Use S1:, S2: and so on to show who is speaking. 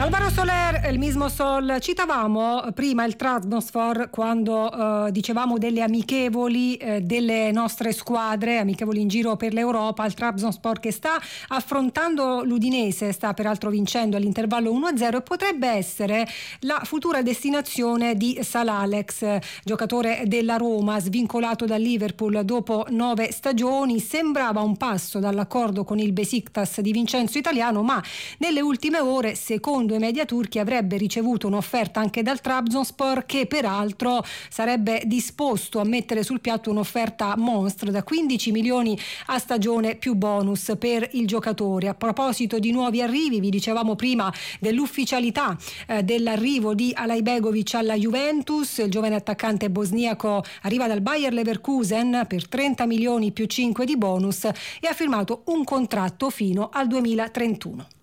S1: Álvaro Soler, El mismo Sol. Citavamo prima il Trabzonspor quando dicevamo delle amichevoli delle nostre squadre, amichevoli in giro per l'Europa. Il Trabzonspor che sta affrontando l'Udinese, sta peraltro vincendo all'intervallo 1-0 e potrebbe essere la futura destinazione di Salah Alex, giocatore della Roma, svincolato dal Liverpool dopo 9 stagioni. Sembrava un passo dall'accordo con il Besiktas di Vincenzo Italiano, ma nelle ultime ore, secondo i media turchi, avrebbe ricevuto un'offerta anche dal Trabzonspor, che peraltro sarebbe disposto a mettere sul piatto un'offerta monstre da 15 milioni a stagione più bonus per il giocatore. A proposito di nuovi arrivi, vi dicevamo prima dell'ufficialità dell'arrivo di Alajbegovic alla Juventus. Il giovane attaccante bosniaco arriva dal Bayer Leverkusen per 30 milioni più 5 di bonus e ha firmato un contratto fino al 2031.